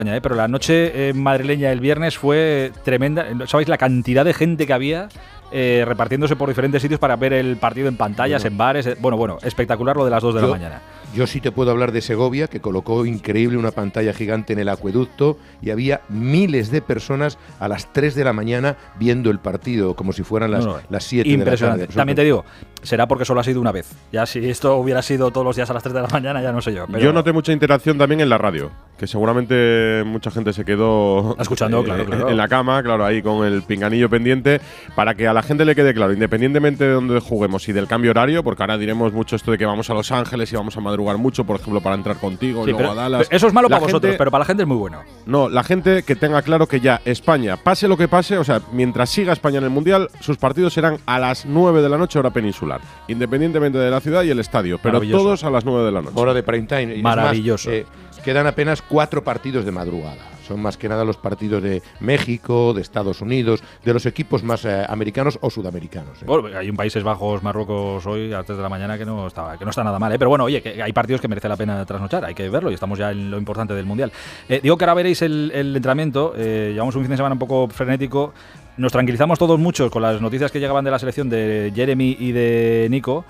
Pero la noche madrileña el viernes fue tremenda. ¿Sabéis la cantidad de gente que había repartiéndose por diferentes sitios para ver el partido en pantallas, en bares? Bueno, espectacular lo de las 2 de la mañana. Yo sí te puedo hablar de Segovia, que colocó increíble una pantalla gigante en el acueducto y había miles de personas a las 3 de la mañana viendo el partido, como si fueran las 7 de la tarde. También te digo, será porque solo ha sido una vez. Ya si esto hubiera sido todos los días a las 3 de la mañana, ya no sé yo. Pero yo noté mucha interacción también en la radio, que seguramente mucha gente se quedó escuchando, claro. En la cama, claro, ahí con el pinganillo pendiente, para que a la gente le quede claro, independientemente de dónde juguemos y del cambio horario, porque ahora diremos mucho esto de que vamos a Los Ángeles y vamos a madrugar mucho, por ejemplo, para entrar contigo, y luego a Dallas. Eso es malo para vosotros, pero para la gente es muy bueno. No, la gente que tenga claro que ya España, pase lo que pase, o sea, mientras siga España en el Mundial, sus partidos serán a las 9 de la noche, hora peninsular, independientemente de la ciudad y el estadio, pero todos a las 9 de la noche. Hora de prime time. Y maravilloso. Quedan apenas 4 partidos de madrugada. Son más que nada los partidos de México, de Estados Unidos, de los equipos más americanos o sudamericanos. Bueno, hay un Países Bajos, Marruecos hoy a las 3 de la mañana que no está nada mal, Pero bueno, oye, que hay partidos que merece la pena trasnochar, hay que verlo y estamos ya en lo importante del Mundial. Digo que ahora veréis el entrenamiento, llevamos un fin de semana un poco frenético, nos tranquilizamos todos mucho con las noticias que llegaban de la selección de Jeremy y de Nico.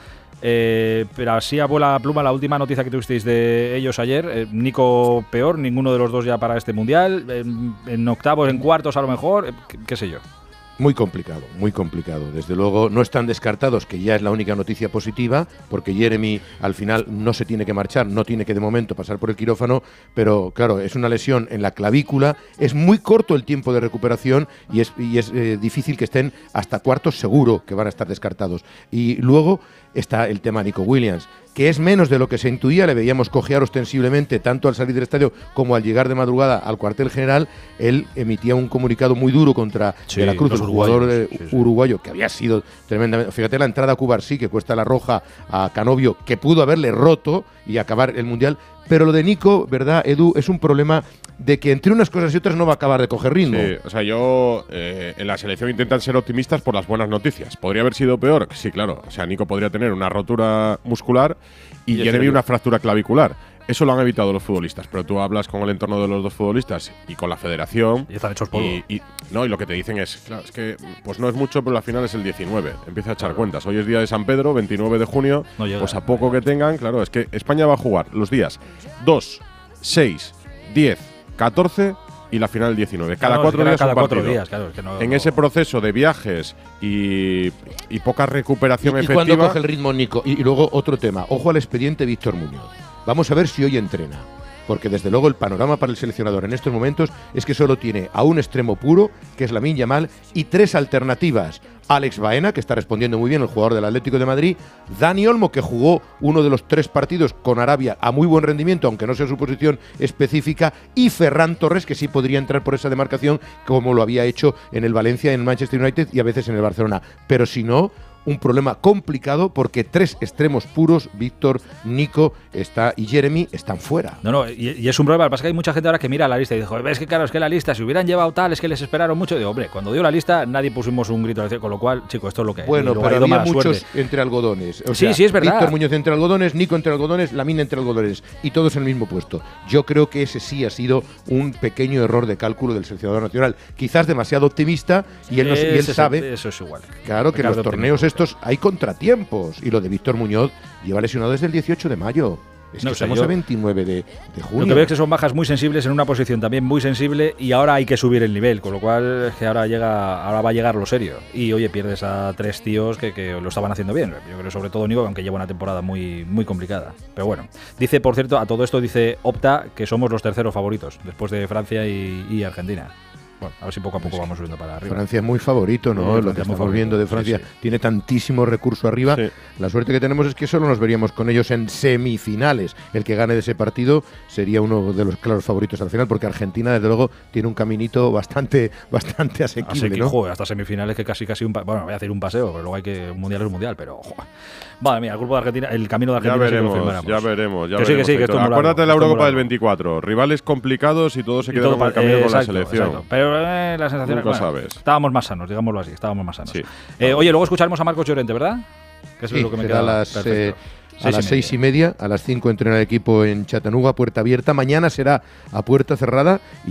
Pero así a vuela pluma la última noticia que tuvisteis de ellos ayer. Nico peor, ninguno de los dos ya para este Mundial, en octavos, en cuartos a lo mejor, qué sé yo. Muy complicado. Desde luego no están descartados, que ya es la única noticia positiva, porque Jeremy al final no se tiene que marchar, no tiene que de momento pasar por el quirófano, pero claro, es una lesión en la clavícula, es muy corto el tiempo de recuperación y es difícil que estén hasta cuartos, seguro que van a estar descartados. Y luego está el tema Nico Williams, que es menos de lo que se intuía, le veíamos cojear ostensiblemente tanto al salir del estadio como al llegar de madrugada al cuartel general. Él emitía un comunicado muy duro contra De la Cruz, el jugador uruguayo, que había sido tremendamente… Fíjate la entrada a Cubarsí, que cuesta la roja a Canovio, que pudo haberle roto y acabar el Mundial. Pero lo de Nico, ¿verdad, Edu? Es un problema de que entre unas cosas y otras no va a acabar de coger ritmo. Sí, o sea, yo en la selección intentan ser optimistas por las buenas noticias. ¿Podría haber sido peor? Sí, claro. O sea, Nico podría tener una rotura muscular y Jeremy una fractura clavicular. Eso lo han evitado los futbolistas, pero tú hablas con el entorno de los dos futbolistas y con la federación y están hechos polvo. Y lo que te dicen es, claro, es que pues no es mucho, pero la final es el 19. Empieza a echar cuentas. Hoy es día de San Pedro, 29 de junio. No llega, pues a poco que tengan, claro, es que España va a jugar los días 2, 6, 10, 14 y la final el 19. Cada 4 días un partido. Claro, es que en ese proceso de viajes y poca recuperación efectiva. ¿Y cuándo coge el ritmo Nico? Y luego otro tema. Ojo al expediente Víctor Muñoz. Vamos a ver si hoy entrena, porque desde luego el panorama para el seleccionador en estos momentos es que solo tiene a un extremo puro, que es Lamine Yamal, y 3 alternativas. Alex Baena, que está respondiendo muy bien, el jugador del Atlético de Madrid, Dani Olmo, que jugó uno de los 3 partidos con Arabia a muy buen rendimiento, aunque no sea su posición específica, y Ferran Torres, que sí podría entrar por esa demarcación, como lo había hecho en el Valencia, en el Manchester United y a veces en el Barcelona. Pero si no, un problema complicado, porque 3 extremos puros, Víctor, Nico y Jeremy, están fuera. Y es un problema. Lo que pasa es que hay mucha gente ahora que mira la lista y dice, ves que claro, es que la lista, si hubieran llevado tal, es que les esperaron mucho. Digo, hombre, cuando dio la lista nadie pusimos un grito, con lo cual, chico, esto es lo que hay. Bueno, pero había muchos entre algodones. O sea, sí, es verdad. Víctor Muñoz entre algodones, Nico entre algodones, Lamine entre algodones, y todos en el mismo puesto. Yo creo que ese sí ha sido un pequeño error de cálculo del seleccionador nacional. Quizás demasiado optimista, y él sabe… Eso es igual. Claro, que en los torneos estos hay contratiempos, y lo de Víctor Muñoz lleva lesionado desde el 18 de mayo. Es que estamos a 29 de junio. Lo que veo es que son bajas muy sensibles en una posición también muy sensible, y ahora hay que subir el nivel, con lo cual es que ahora va a llegar lo serio. Y oye, pierdes a 3 tíos que lo estaban haciendo bien. Yo creo sobre todo Nico, aunque lleva una temporada muy, muy complicada. Pero bueno, dice, por cierto, a todo esto dice Opta que somos los terceros favoritos, después de Francia y Argentina. Bueno, a ver si poco a poco vamos subiendo para arriba. Francia es muy favorito, ¿no? Sí, lo que estamos viendo de Francia tiene tantísimo recurso arriba. Sí. La suerte que tenemos es que solo nos veríamos con ellos en semifinales. El que gane de ese partido sería uno de los claros favoritos al final, porque Argentina, desde luego, tiene un caminito bastante asequible, ¿no? Joder, hasta semifinales que casi bueno, voy a hacer un paseo, pero luego hay que… Un mundial es un mundial, pero… Joder. Vale, mira, el grupo de Argentina, el camino de Argentina… Ya veremos. Que sí, que esto acuérdate de la Eurocopa del 24. Rivales complicados y todo se queda por el camino con la selección. Exacto. Pero la sensación es que estábamos más sanos, digámoslo así, estábamos más sanos. Sí. Oye, luego escucharemos a Marcos Llorente, ¿verdad? Que es lo que me queda a las 6:30, a las 5 entrena el equipo en Chattanooga, puerta abierta. Mañana será a puerta cerrada.